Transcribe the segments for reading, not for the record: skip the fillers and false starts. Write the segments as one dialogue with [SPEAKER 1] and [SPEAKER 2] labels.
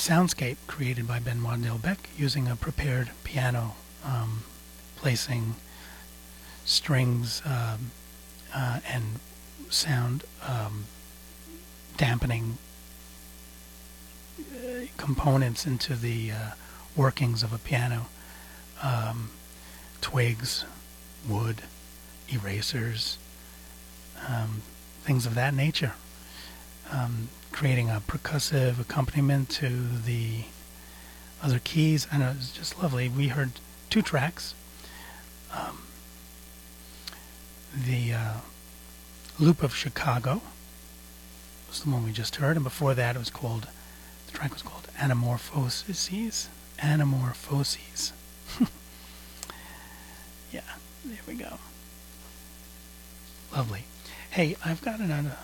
[SPEAKER 1] soundscape created by Benoit Delbecq using a prepared piano, placing strings and sound dampening components into the workings of a piano. Twigs, wood, erasers, things of that nature. Creating a percussive accompaniment to the other keys. I know, it's just lovely. We heard 2 tracks. The Loop of Chicago was the one we just heard, and before that the track was called Anamorphoses. Anamorphoses. Yeah, there we go. Lovely. Hey, I've got a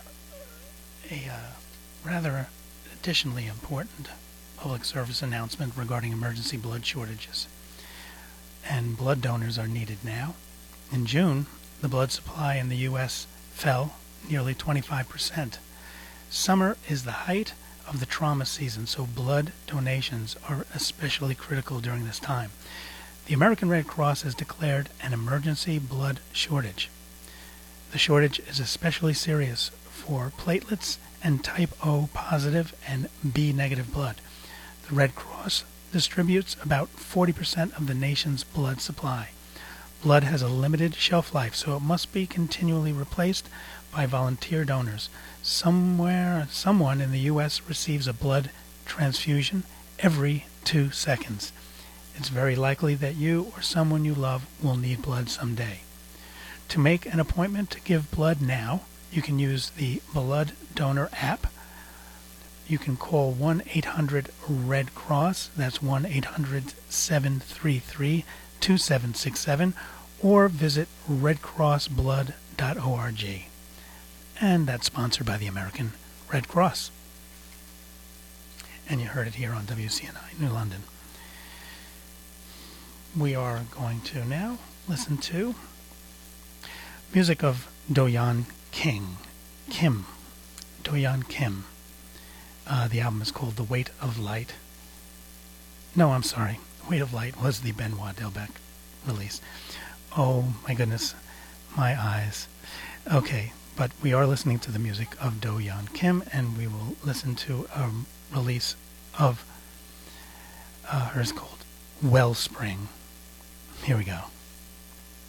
[SPEAKER 1] rather additionally important public service announcement regarding emergency blood shortages. And blood donors are needed now. In June, the blood supply in the U.S. fell nearly 25%. Summer is the height of the trauma season, so blood donations are especially critical during this time. The American Red Cross has declared an emergency blood shortage. The shortage is especially serious for platelets and type O positive and B negative blood. The Red Cross distributes about 40% of the nation's blood supply. Blood has a limited shelf life, so it must be continually replaced by volunteer donors. Someone in the U.S. receives a blood transfusion every 2 seconds. It's very likely that you or someone you love will need blood someday. To make an appointment to give blood now, you can use the Blood Donor app. You can call 1-800-RED-CROSS, that's 1-800-733-2767, or visit redcrossblood.org. And that's sponsored by the American Red Cross. And you heard it here on WCNI, New London. We are going to now listen to music of Do-Yeon Kim. Do-Yeon Kim. The album is called The Weight of Light. No, I'm sorry. Weight of Light was the Benoit Delbecq release. Oh, my goodness. My eyes. Okay, but we are listening to the music of Do-Yeon Kim, and we will listen to a release of hers called Wellspring. Here we go.